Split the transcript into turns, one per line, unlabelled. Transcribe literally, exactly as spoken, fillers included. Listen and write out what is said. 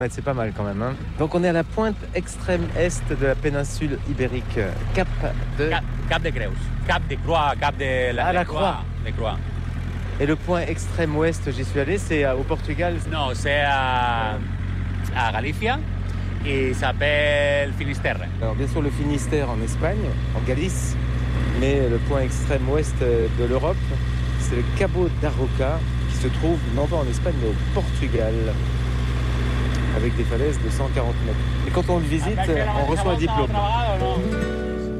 C'est pas mal quand même. Hein. Donc on est à la pointe extrême est de la péninsule ibérique, Cap de...
Cap, Cap de Creus, Cap de Croix, Cap de la,
ah, la
Croix.
Croix.
De Croix.
Et le point extrême ouest, j'y suis allé, c'est au Portugal.
Non, c'est à, à Galicia et ça s'appelle Finisterre.
Alors bien sûr le Finistère en Espagne, en Galice, mais le point extrême ouest de l'Europe, c'est le Cabo da Roca qui se trouve non pas en Espagne mais au Portugal, avec des falaises de cent quarante mètres. Et quand on le visite, on reçoit un diplôme.